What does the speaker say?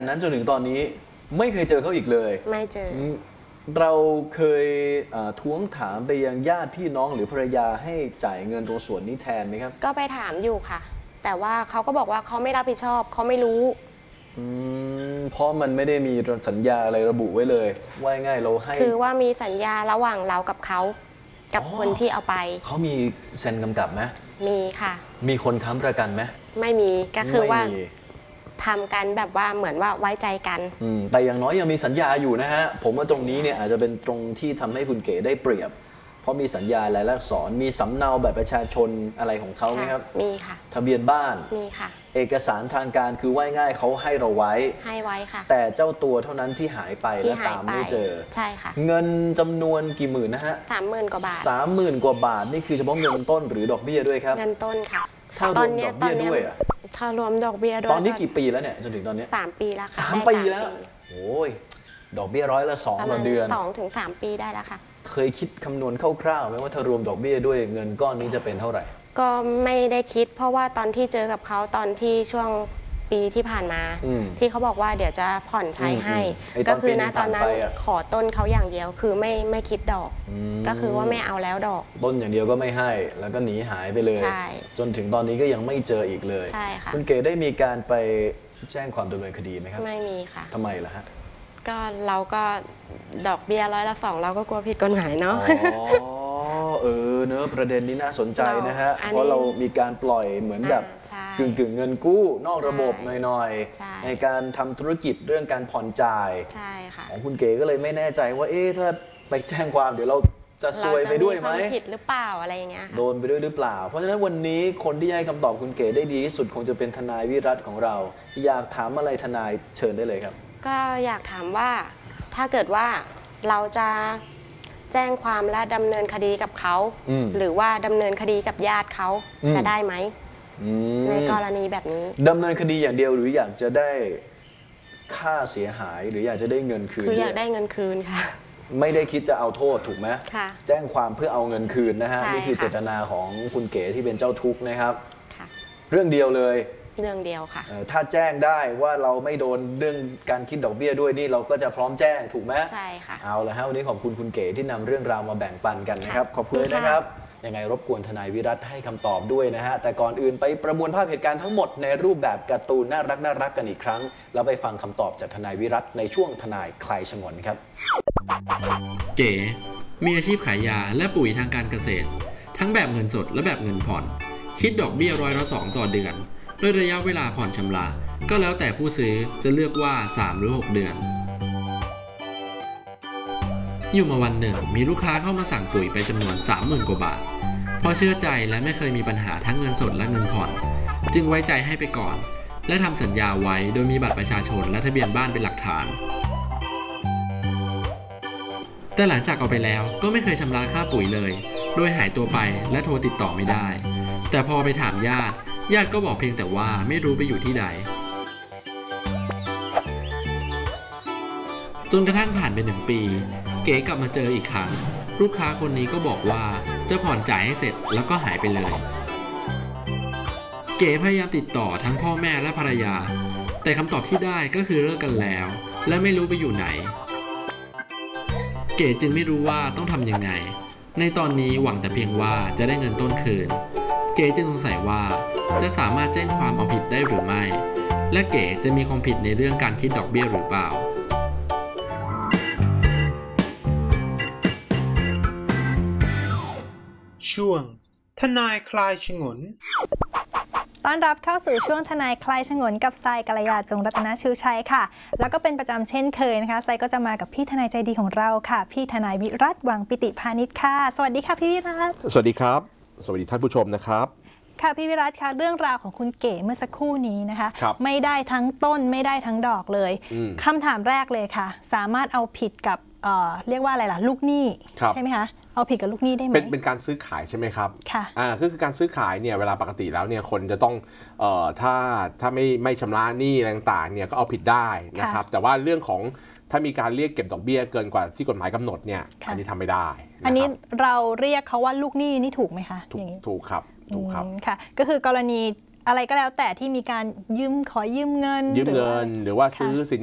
นั้นจนถึงตอนนี้ไม่เคยเจอเขาอีกเลยไม่เจอเราเคยท้วงถามไปยังญาติพี่น้องหรือภรรยาให้จ่ายเงินตรงส่วนนี้แทนไหมครับก็ไปถามอยู่ค่ะแต่ว่าเขาก็บอกว่าเขาไม่รับผิดชอบเขาไม่รู้เพราะมันไม่ได้มีสัญญาอะไรระบุไว้เลยว่าง่ายเราให้คือว่ามีสัญญาระหว่างเรากับเขากับคนที่เอาไปเขามีเซ็นกำกับไหมมีค่ะมีคนค้ำประกันไหมไม่มีก็คือว่าทำกันแบบว่าเหมือนว่าไว้ใจกันแต่อย่างน้อยยังมีสัญญาอยู่นะฮะผมว่าตรงนี้เนี่ยอาจจะเป็นตรงที่ทำให้คุณเก๋ได้เปรียบเพราะมีสัญญาลายลักษณ์อักษรมีสำเนาแบบประชาชนอะไรของเขาไหมครับมีค่ะทะเบียนบ้านมีค่ะเอกสารทางการคือว่าง่ายเขาให้เราไว้ค่ะแต่เจ้าตัวเท่านั้นที่หายไปและตามไม่เจอใช่ค่ะเงินจำนวนกี่หมื่นนะฮะ 30,000 กว่าบาท 30,000 กว่าบาทนี่คือเฉพาะเงินต้นหรือดอกเบี้ยด้วยครับเงินต้นค่ะถ้ารวมดอกเบี้ยด้วยอ่ะถ้ารวมดอกเบี้ยด้วยตอนนี้กี่ปีแล้วเนี่ยจนถึงตอนนี้ 3 ปีแล้วค่ะ 3 ปีแล้วโอ้ยดอกเบี้ย2%ต่อเดือน 2 ถึง 3 ปีได้แล้วค่ะเคยคิดคำนวณคร่าวๆไหมว่าถ้ารวมดอกเบี้ยด้วยเงินก้อนนี้จะเป็นเท่าไหร่ก็ไม่ได้คิดเพราะว่าตอนที่เจอกับเขาตอนที่ช่วงปีที่ผ่านมาที่เขาบอกว่าเดี๋ยวจะผ่อนใช้ให้ก็คือณตอนนั้นขอต้นเขาอย่างเดียวคือไม่คิดดอกก็คือว่าไม่เอาแล้วดอกต้นอย่างเดียวก็ไม่ให้แล้วก็หนีหายไปเลยจนถึงตอนนี้ก็ยังไม่เจออีกเลยใช่ค่ะคุณเก๋ได้มีการไปแจ้งความดำเนินคดีไหมครับไม่มีค่ะทำไมล่ะฮะก็เราก็ดอกเบี้ย2%เราก็กลัวผิดกฎหมายเนาะเนอะประเด็นนี้น่าสนใจนะฮะเพราะเรามีการปล่อยเหมือนแบบกึ่งเงินกู้นอกระบบหน่อยๆในการทำธุรกิจเรื่องการผ่อนจ่ายของคุณเก๋ก็เลยไม่แน่ใจว่าถ้าไปแจ้งความเดี๋ยวเราจะซวยไปด้วยไหมผิดหรือเปล่าอะไรอย่างเงี้ยโดนไปด้วยหรือเปล่าเพราะฉะนั้นวันนี้คนที่ให้คำตอบคุณเก๋ได้ดีที่สุดคงจะเป็นทนายวิรัติของเราอยากถามอะไรทนายเชิญได้เลยครับก็อยากถามว่าถ้าเกิดว่าเราจะแจ้งความและดำเนินคดีกับเขาหรือว่าดำเนินคดีกับญาติเขาจะได้ไหมในกรณีแบบนี้ดำเนินคดีอย่างเดียวหรืออยากจะได้ค่าเสียหายหรืออยากจะได้เงินคืนคืออยากได้เงินคืนค่ะไม่ได้คิดจะเอาโทษถูกไหมค่ะแจ้งความเพื่อเอาเงินคืนนะฮะนี่คือเจตนาของคุณเก๋ที่เป็นเจ้าทุกข์นะครับเรื่องเดียวเลยเรื่องเดียวค่ะถ้าแจ้งได้ว่าเราไม่โดนเรื่องการคิดดอกเบี้ยด้วยนี่เราก็จะพร้อมแจ้งถูกไหมใช่ค่ะเอาละฮะวันนี้ขอบคุณคุณเก๋ที่นำเรื่องราวมาแบ่งปันกันนะครับขอบคุณนะครับยังไงรบกวนทนายวิรัติให้คำตอบด้วยนะฮะแต่ก่อนอื่นไปประมวลภาพเหตุการณ์ทั้งหมดในรูปแบบการ์ตูนน่ารักกันอีกครั้งแล้วไปฟังคำตอบจากทนายวิรัติในช่วงทนายคลายฉงนครับเก๋มีอาชีพขายยาและปุ๋ยทางการเกษตรทั้งแบบเงินสดและแบบเงินผ่อนคิดดอกเบี้ย2%ต่อเดือนด้วยระยะเวลาผ่อนชำระก็แล้วแต่ผู้ซื้อจะเลือกว่า3 หรือ 6 เดือนอยู่มาวันหนึ่งมีลูกค้าเข้ามาสั่งปุ๋ยไปจำนวน 30,000 กว่าบาทพอเชื่อใจและไม่เคยมีปัญหาทั้งเงินสดและเงินผ่อนจึงไว้ใจให้ไปก่อนและทำสัญญาไว้โดยมีบัตรประชาชนและทะเบียนบ้านเป็นหลักฐานแต่หลังจากเอาไปแล้วก็ไม่เคยชำระค่าปุ๋ยเลยโดยหายตัวไปและโทรติดต่อไม่ได้แต่พอไปถามญาติก็บอกเพียงแต่ว่าไม่รู้ไปอยู่ที่ใดจนกระทั่งผ่านไป1 ปีเก๋กลับมาเจออีกครั้งลูกค้าคนนี้ก็บอกว่าจะผ่อนจ่ายให้เสร็จแล้วก็หายไปเลยเก๋พยายามติดต่อทั้งพ่อแม่และภรรยาแต่คำตอบที่ได้ก็คือเลิกกันแล้วและไม่รู้ไปอยู่ไหนเก๋จึงไม่รู้ว่าต้องทำยังไงในตอนนี้หวังแต่เพียงว่าจะได้เงินต้นคืนเก๋จึงสงสัยว่าจะสามารถแจ้งความเอาผิดได้หรือไม่และเก๋จะมีความผิดในเรื่องการคิดดอกเบี้ยหรือเปล่าช่วงทนายคลายฉงนต้อนรับเข้าสู่ช่วงทนายคลายฉงนกับทรายกัลยาจงรัตนชูชัยค่ะแล้วก็เป็นประจำเช่นเคยนะคะทรายก็จะมากับพี่ทนายใจดีของเราค่ะพี่ทนายวิรัติวังปิติพานิชค่ะสวัสดีค่ะพี่วิรัติสวัสดีครับสวัสดีท่านผู้ชมนะครับค่ะพี่วิรัติคะเรื่องราวของคุณเก๋เมื่อสักครู่นี้นะคะไม่ได้ทั้งต้นไม่ได้ทั้งดอกเลยคำถามแรกเลยค่ะสามารถเอาผิดกับเรียกว่าอะไรล่ะลูกหนี้ใช่ไหมคะเอาผิดกับลูกหนี้ได้ไหมเป็นการซื้อขายใช่ไหมครับค่ะคือการซื้อขายเนี่ยเวลาปกติแล้วเนี่ยคนจะต้องถ้าไม่ชำระหนี้อะไรต่างๆเนี่ยก็เอาผิดได้นะครับแต่ว่าเรื่องของถ้ามีการเรียกเก็บดอกเบี้ยเกินกว่าที่กฎหมายกำหนดเนี่ยอันนี้ทำไม่ได้อันนี้เราเรียกเขาว่าลูกหนี้นี่ถูกไหมคะถูกครับถูกครับค่ะก็คือกรณีอะไรก็แล้วแต่ที่มีการขอยืมเงินหรือว่าซื้อสิน